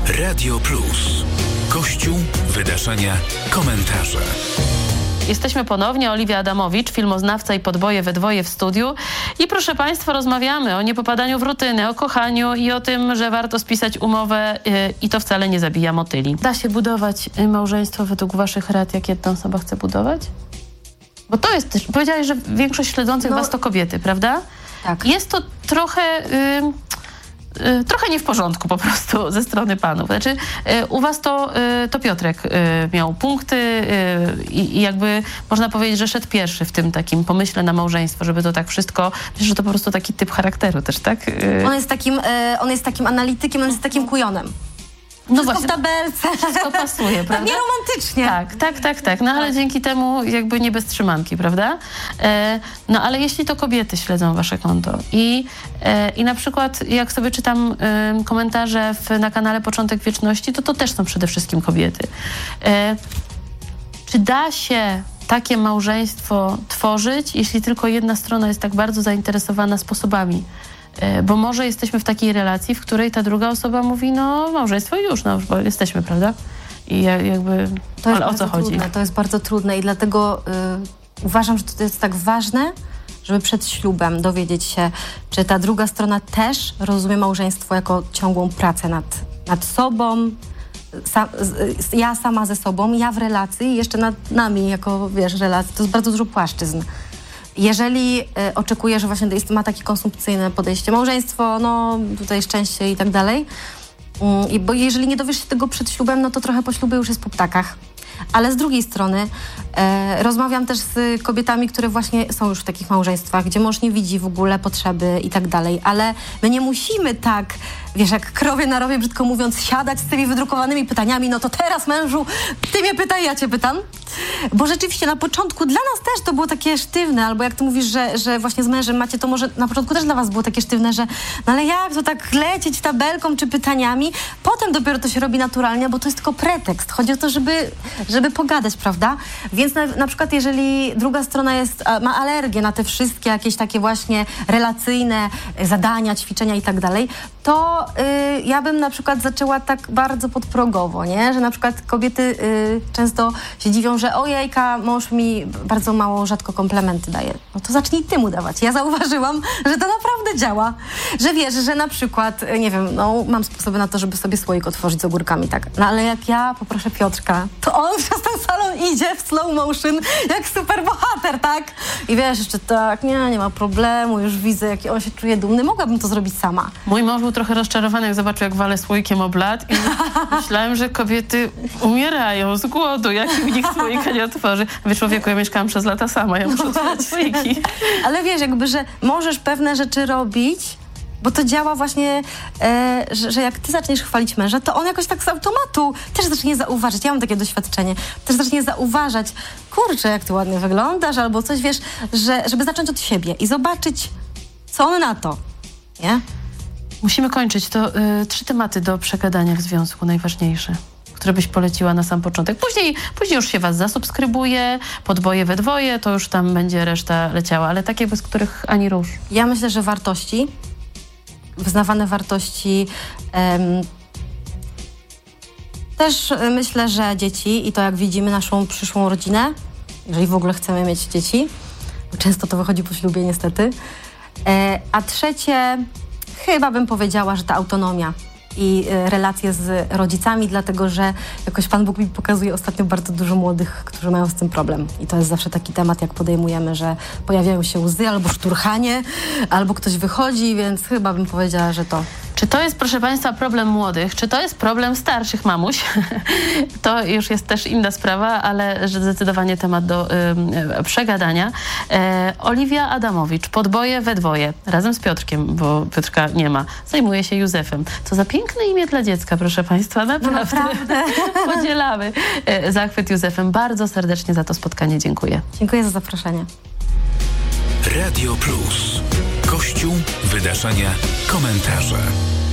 Radio Plus. Kościół, wydarzenia, komentarze. Jesteśmy ponownie, Oliwia Adamowicz, filmoznawca i podboje we dwoje w studiu. I proszę Państwa, rozmawiamy o niepopadaniu w rutynę, o kochaniu i o tym, że warto spisać umowę i to wcale nie zabija motyli. Da się budować małżeństwo według Waszych rad, jak jedna osoba chce budować? Bo to jest też, powiedziałeś, że większość śledzących Was to kobiety, prawda? Tak. Jest to trochę nie w porządku po prostu ze strony panów. Znaczy, u was to Piotrek miał punkty i jakby można powiedzieć, że szedł pierwszy w tym takim pomyśle na małżeństwo, żeby to tak wszystko, myślę, że to po prostu taki typ charakteru też, tak? On jest takim analitykiem, on jest takim kujonem. No Wszystko właśnie, w tabelce. wszystko pasuje, prawda? Nie romantycznie. Tak. No ale dzięki temu jakby nie bez trzymanki, prawda? No ale jeśli to kobiety śledzą wasze konto i na przykład jak sobie czytam komentarze na kanale Początek Wieczności, to też są przede wszystkim kobiety. Czy da się takie małżeństwo tworzyć, jeśli tylko jedna strona jest tak bardzo zainteresowana sposobami? Bo może jesteśmy w takiej relacji, w której ta druga osoba mówi, no małżeństwo już, bo jesteśmy, prawda? I jakby, ale o co chodzi? To jest bardzo trudne i dlatego uważam, że to jest tak ważne, żeby przed ślubem dowiedzieć się, czy ta druga strona też rozumie małżeństwo jako ciągłą pracę nad sobą, ja sama ze sobą, ja w relacji i jeszcze nad nami jako, relacji. To jest bardzo dużo płaszczyzn. Jeżeli oczekuje, że właśnie ma takie konsumpcyjne podejście, małżeństwo, no tutaj szczęście i tak dalej, bo jeżeli nie dowiesz się tego przed ślubem, no to trochę po ślubie już jest po ptakach. Ale z drugiej strony rozmawiam też z kobietami, które właśnie są już w takich małżeństwach, gdzie mąż nie widzi w ogóle potrzeby i tak dalej, ale my nie musimy tak, jak krowie na rowie, brzydko mówiąc, siadać z tymi wydrukowanymi pytaniami, no to teraz mężu, ty mnie pytaj, ja cię pytam. Bo rzeczywiście na początku dla nas też to było takie sztywne, albo jak ty mówisz, że właśnie z mężem macie, to może na początku też dla was było takie sztywne, że no ale jak to tak lecieć tabelką czy pytaniami, potem dopiero to się robi naturalnie, bo to jest tylko pretekst. Chodzi o to, żeby pogadać, prawda? Więc na przykład jeżeli druga strona ma alergię na te wszystkie jakieś takie właśnie relacyjne zadania, ćwiczenia i tak dalej, to ja bym na przykład zaczęła tak bardzo podprogowo, nie? Że na przykład kobiety często się dziwią, że ojejka, mąż mi bardzo mało, rzadko komplementy daje. No to zacznij ty mu dawać. Ja zauważyłam, że to naprawdę działa. Że wiesz, że na przykład, nie wiem, no mam sposoby na to, żeby sobie słoik otworzyć z ogórkami, tak. No ale jak ja poproszę Piotrka, to on przez ten salon idzie w slow motion jak super bohater, tak? I wiesz, jeszcze tak, nie ma problemu, już widzę, jaki on się czuje dumny. Mogłabym to zrobić sama. Mój mąż był trochę rozczarowany, jak zobaczył, jak walę słoikiem o blat i myślałem, że kobiety umierają z głodu, jak w nich słoika nie otworzy. Wiesz, człowieku, ja mieszkałam przez lata sama, ja muszę otworzyć słoiki. Ale wiesz, jakby, że możesz pewne rzeczy robić, bo to działa właśnie, że jak ty zaczniesz chwalić męża, to on jakoś tak z automatu też zacznie zauważyć. Ja mam takie doświadczenie. Też zacznie zauważać, kurczę, jak ty ładnie wyglądasz, albo coś, wiesz, żeby zacząć od siebie i zobaczyć, co on na to, nie? Musimy kończyć. To 3 tematy do przegadania w związku, najważniejsze, które byś poleciła na sam początek. Później już się was zasubskrybuje, podboje we dwoje, to już tam będzie reszta leciała, ale takie, bez których ani rusz. Ja myślę, że wartości, wyznawane wartości, też myślę, że dzieci i to jak widzimy naszą przyszłą rodzinę, jeżeli w ogóle chcemy mieć dzieci, bo często to wychodzi po ślubie niestety, a trzecie, chyba bym powiedziała, że ta autonomia i relacje z rodzicami, dlatego że jakoś Pan Bóg mi pokazuje ostatnio bardzo dużo młodych, którzy mają z tym problem. I to jest zawsze taki temat, jak podejmujemy, że pojawiają się łzy albo szturchanie, albo ktoś wychodzi, więc chyba bym powiedziała, że to. Czy to jest, proszę Państwa, problem młodych? Czy to jest problem starszych mamuś? To już jest też inna sprawa, ale zdecydowanie temat do przegadania. Oliwia Adamowicz, podboje we dwoje, razem z Piotrkiem, bo Piotrka nie ma, zajmuje się Józefem. Co za piękne imię dla dziecka, proszę Państwa, naprawdę. Podzielamy zachwyt Józefem. Bardzo serdecznie za to spotkanie dziękuję. Dziękuję za zaproszenie. Radio Plus. Kościół, wydarzenia, komentarze.